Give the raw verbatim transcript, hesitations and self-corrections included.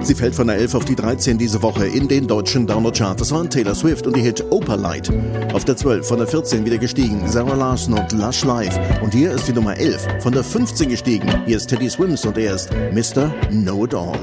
Sie fällt von der elf auf die dreizehn diese Woche in den deutschen Download-Chart. Das waren Taylor Swift und die Hit Opalite. Auf der zwölf von der vierzehn wieder gestiegen, Sarah Larson und Lush Life. Und hier ist die Nummer elf von der fünfzehn gestiegen. Hier ist Teddy Swims und er ist Mister Know It All.